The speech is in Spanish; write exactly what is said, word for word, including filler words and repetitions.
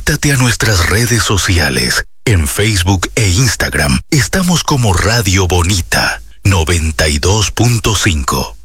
Conéctate a nuestras redes sociales. En Facebook e Instagram estamos como Radio Bonita noventa y dos punto cinco.